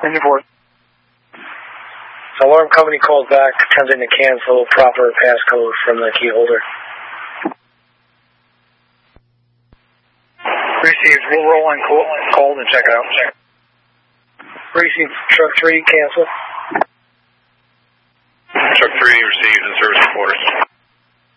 Engine 4. Alarm company called back, attempting to cancel proper passcode from the key holder. Received. We'll roll on call and check out. Received. Truck 3, cancel.